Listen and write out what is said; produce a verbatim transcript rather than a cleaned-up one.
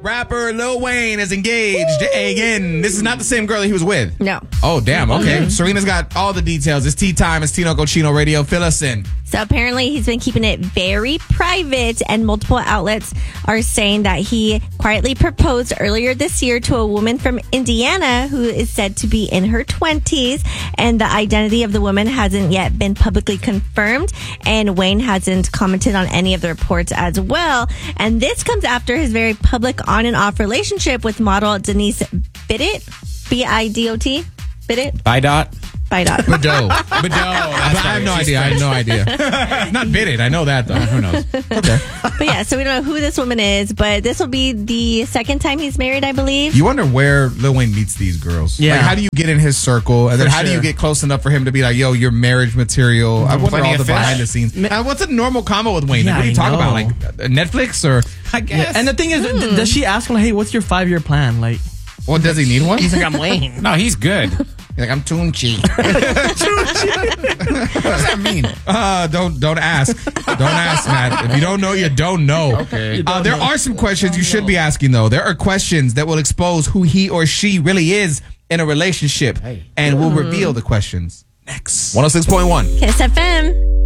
Rapper Lil Wayne is engaged again. This is not the same girl that he was with. No. Oh, damn. Okay. Mm-hmm. Serena's got all the details. It's tea time. It's Tino Cochino Radio. Fill us in. So apparently he's been keeping it very private, and multiple outlets are saying that he quietly proposed earlier this year to a woman from Indiana who is said to be in her twenties, and the identity of the woman hasn't yet been publicly confirmed, and Wayne hasn't commented on any of the reports as well. And this comes after his very public on and off relationship with model Denise Bidot, B I D O T, Bidot? Bidot? Bidot. Bidot. Bidot. I have no idea. I have no idea. Not Bidot. I know that, though. Who knows? Okay. But yeah, so we don't know who this woman is, but this will be the second time he's married, I believe. You wonder where Lil Wayne meets these girls. Yeah. Like, how do you get in his circle? And then For how do you sure. get close enough for him to be like, yo, you're marriage material? I wonder Plenty all of the fish. behind the scenes. Uh, what's a normal combo with Wayne? Like, Yeah, what do you I talk know. about? Like uh, Netflix or? I guess. And the thing is, Hmm. th- does she ask him, like, hey, what's your five-year plan? Like, Well, does he need one? he's like, I'm Wayne. No, he's good. He's like, I'm Tunchi. What does that mean? Uh, don't don't ask. Don't ask, Matt. If you don't know, you don't know. Okay. Uh, there are some questions you should be asking, though. There are questions that will expose who he or she really is in a relationship, and we'll reveal the questions next. one oh six point one. Kiss F M.